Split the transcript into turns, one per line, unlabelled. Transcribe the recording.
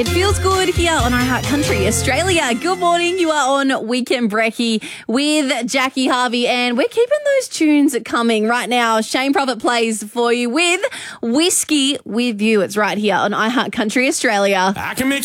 It feels good here on iHeart Country Australia. Good morning. You are on Weekend Brekkie with Jackie Harvey, and we're keeping those tunes coming right now. Shane Prophet plays for you with Whiskey With You. It's right here on iHeart Country Australia.
I can make